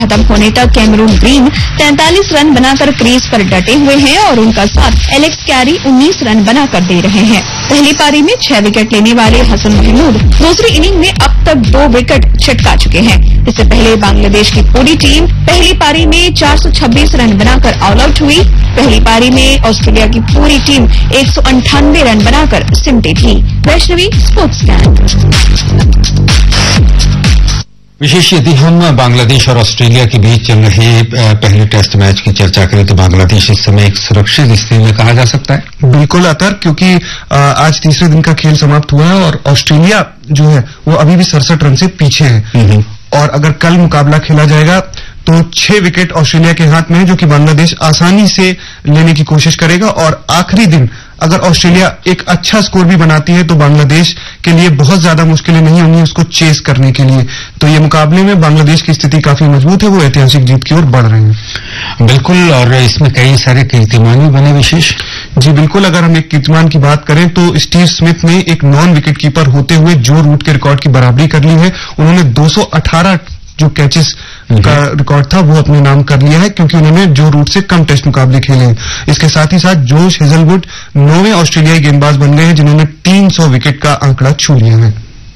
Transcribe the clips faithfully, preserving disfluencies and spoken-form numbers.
खत्म होने तक कैमरून ग्रीन तैंतालीस रन बनाकर क्रीज पर डटे हुए हैं और उनका साथ एलेक्स कैरी उन्नीस रन बनाकर दे रहे हैं। पहली पारी में छह विकेट लेने वाले हसन महमूद दूसरी इनिंग में अब तक दो विकेट छिटका चुके हैं। इससे पहले बांग्लादेश की पूरी टीम पहली पारी में चार सौ छब्बीस रन बनाकर ऑल आउट हुई। पहली पारी में ऑस्ट्रेलिया की पूरी टीम एक सौ अंठानवे रन बनाकर सिमटी थी। Vaishnavi, sports scan. विशेष यदि हम बांग्लादेश और ऑस्ट्रेलिया के बीच चल रहे पहले टेस्ट मैच की चर्चा करें तो बांग्लादेश इस समय एक सुरक्षित स्थिति में कहा जा सकता है। बिल्कुल अतर, क्योंकि आज तीसरे दिन का खेल समाप्त हुआ है और ऑस्ट्रेलिया जो है वो अभी भी सड़सठ रन से पीछे है और अगर कल मुकाबला खेला जाएगा तो छह विकेट ऑस्ट्रेलिया के हाथ में है, जो कि बांग्लादेश आसानी से लेने की कोशिश करेगा और आखिरी दिन अगर ऑस्ट्रेलिया एक अच्छा स्कोर भी बनाती है तो बांग्लादेश के लिए बहुत ज्यादा मुश्किलें नहीं होंगी उसको चेस करने के लिए। तो ये मुकाबले में बांग्लादेश की स्थिति काफी मजबूत है, वो ऐतिहासिक जीत की ओर बढ़ रहे हैं। बिल्कुल, और इसमें कई सारे कीर्तिमान भी बने विशेष। जी बिल्कुल, अगर हम एक कीर्तिमान की बात करें तो स्टीव स्मिथ ने एक नॉन विकेट कीपर होते हुए जो रूट के रिकॉर्ड की बराबरी कर ली है। उन्होंने दो सौ अठारह जो कैचेस का रिकॉर्ड था वो अपने नाम कर लिया है, क्योंकि उन्होंने जो रूट से कम टेस्ट मुकाबले खेले हैं। इसके साथ ही साथ जोश हेजलवुड नौवें ऑस्ट्रेलियाई गेंदबाज बन गए हैं जिन्होंने तीन सौ विकेट का आंकड़ा छू लिया है।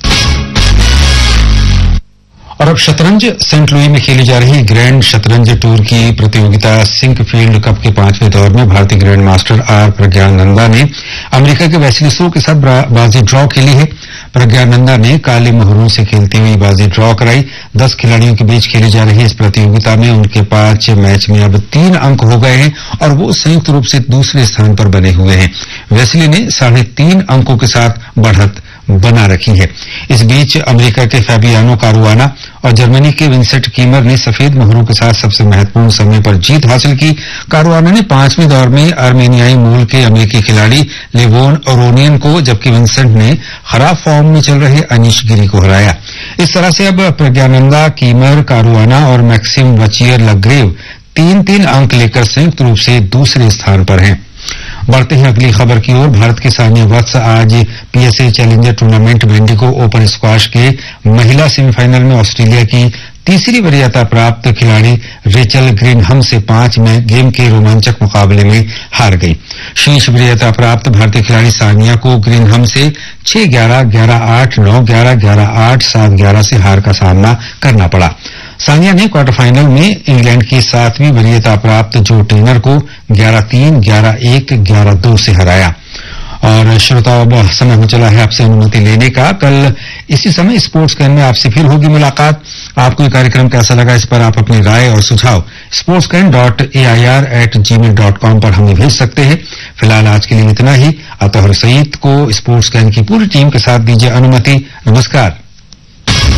और अब शतरंज, सेंट लुई में खेली जा रही ग्रैंड शतरंज टूर की प्रतियोगिता सिंकफील्ड कप के पांचवें दौर में भारतीय ग्रैंड मास्टर आर प्रज्ञानंदा ने अमेरिका के वेस्ली सो के साथ बाजी ड्रॉ खेली है। प्रज्ञानंदा ने काले मोहरों से खेलती हुई बाजी ड्रॉ कराई। दस खिलाड़ियों के बीच खेली जा रही इस प्रतियोगिता में उनके पांच मैच में अब तीन अंक हो गए हैं और वो संयुक्त रूप से दूसरे स्थान पर बने हुए हैं। वेस्ली ने साढ़े तीन अंकों के साथ बढ़त बना रखी है। इस बीच अमेरिका के फैबियानो कारुआना और जर्मनी के विंसेंट कीमर ने सफेद मोहरों के साथ सबसे महत्वपूर्ण समय पर जीत हासिल की। कारुआना ने पांचवें दौर में आर्मेनियाई मूल के अमेरिकी खिलाड़ी लेवोन ओरोनियन को, जबकि विंसेंट ने खराब फॉर्म में चल रहे अनीश गिरी को हराया। इस तरह से अब प्रज्ञानंदा, कीमर, कारुआना और मैक्सिम वचियर लग्रेव तीन तीन अंक लेकर संयुक्त रूप से दूसरे स्थान पर हैं। बढ़ते हैं अगली खबर की ओर। भारत की सानिया वत्स आज PSA challenger tournament मेंडिको open squash के महिला सेमीफाइनल में ऑस्ट्रेलिया की तीसरी वरीयता प्राप्त खिलाड़ी रेचल ग्रीनहम से पांच में गेम के रोमांचक मुकाबले में हार गई। शीर्ष वरीयता प्राप्त भारतीय खिलाड़ी सानिया को ग्रीनहम से छह ग्यारह, ग्यारह आठ, नौ ग्यारह, ग्यारह आठ, सात ग्यारह से हार का सामना करना पड़ा। सानिया ने क्वार्टर फाइनल में इंग्लैंड की सातवीं वरीयता प्राप्त जो टेनर को ग्यारह तीन, ग्यारह एक, ग्यारह दो से हराया। और श्रोताओं, अब समय हो चला है आपसे अनुमति लेने का। कल इसी समय स्पोर्ट्स कैन में आपसे फिर होगी मुलाकात। आपको ये कार्यक्रम कैसा लगा, इस पर आप अपनी राय और सुझाव sports can dot A I R eight ji mail dot com पर हमें भेज सकते हैं। फिलहाल आज के लिए इतना ही। अतहर सईद को स्पोर्ट्स कैन की पूरी टीम के साथ दीजिए अनुमति। नमस्कार।